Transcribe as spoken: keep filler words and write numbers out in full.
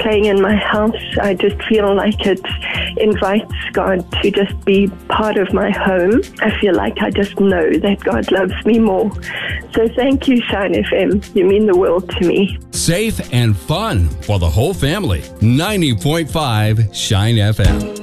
playing in my house. I just feel like it invites God to just be part of my home. I feel like I just know that God loves me more. So thank you, Shine F M. You mean the world to me. Safe and fun for the whole family. ninety point five Shine F M.